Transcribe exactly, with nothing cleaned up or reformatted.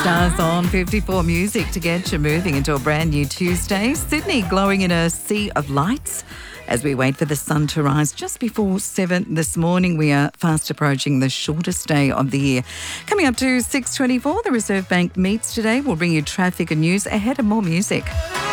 Stars on fifty-four Music to get you moving into a brand new Tuesday. Sydney glowing in a sea of lights as we wait for the sun to rise just before seven this morning. We are fast approaching the shortest day of the year. Coming up to six twenty-four, the Reserve Bank meets today. We'll bring you traffic and news ahead of more music.